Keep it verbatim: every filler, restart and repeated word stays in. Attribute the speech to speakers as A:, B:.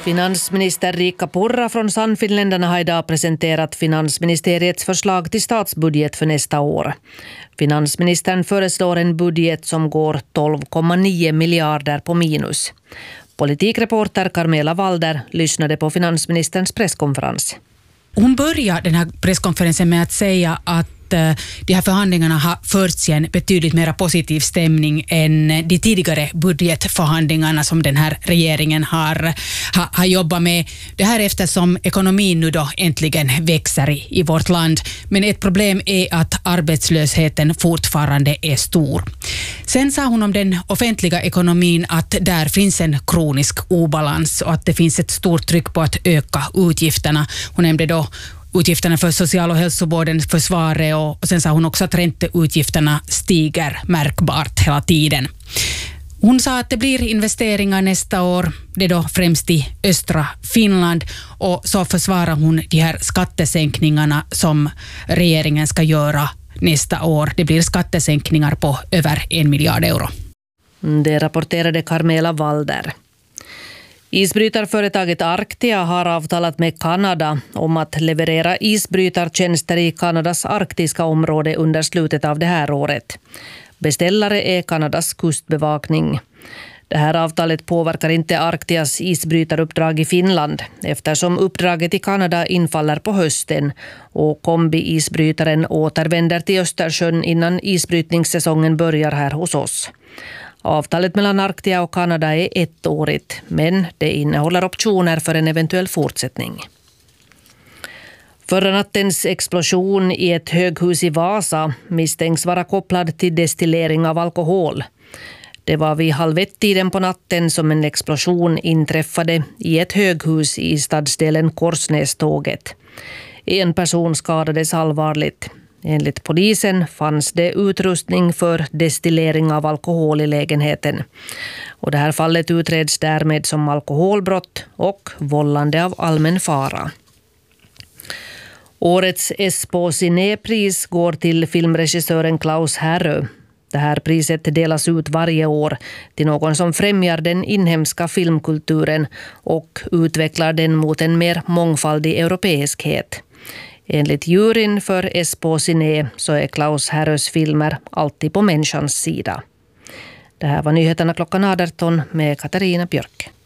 A: Finansminister Riikka Purra från Sannfinländarna har idag presenterat finansministeriets förslag till statsbudget för nästa år. Finansministern föreslår en budget som går tolv komma nio miljarder på minus. Politikreporter Carmela Walder lyssnade på finansministerns presskonferens.
B: Hon börjar den här presskonferensen med att säga att de här förhandlingarna har förts i en betydligt mer positiv stämning än de tidigare budgetförhandlingarna som den här regeringen har, har, har jobbat med. Det här eftersom ekonomin nu då äntligen växer i, i vårt land. Men ett problem är att arbetslösheten fortfarande är stor. Sen sa hon om den offentliga ekonomin att där finns en kronisk obalans och att det finns ett stort tryck på att öka utgifterna. Hon nämnde då utgifterna för social- och hälsovården, försvaret och, och sen sa hon också att ränteutgifterna stiger märkbart hela tiden. Hon sa att det blir investeringar nästa år, det är då främst i östra Finland, och så försvarar hon de här skattesänkningarna som regeringen ska göra nästa år. Det blir skattesänkningar på över en miljard euro.
A: Det rapporterade Carmela Walder. Isbrytarföretaget Arctia har avtalat med Kanada om att leverera isbrytartjänster i Kanadas arktiska område under slutet av det här året. Beställare är Kanadas kustbevakning. Det här avtalet påverkar inte Arctias isbrytaruppdrag i Finland eftersom uppdraget i Kanada infaller på hösten och kombi-isbrytaren återvänder till Östersjön innan isbrytningssäsongen börjar här hos oss. Avtalet mellan Arctia och Kanada är ettårigt, men det innehåller optioner för en eventuell fortsättning. Förra nattens explosion i ett höghus i Vasa misstänks vara kopplad till destillering av alkohol. Det var vid halv ett-tiden på natten som en explosion inträffade i ett höghus i stadsdelen Korsnäståget. En person skadades allvarligt. Enligt polisen fanns det utrustning för destillering av alkohol i lägenheten. Och det här fallet utreds därmed som alkoholbrott och vållande av allmän fara. Årets Espoo Ciné-pris går till filmregissören Klaus Härö. Det här priset delas ut varje år till någon som främjar den inhemska filmkulturen och utvecklar den mot en mer mångfaldig europeiskhet. Enligt juryn för Espoo Ciné så är Klaus Härös filmer alltid på människans sida. Det här var nyheterna klockan arton med Katarina Björk.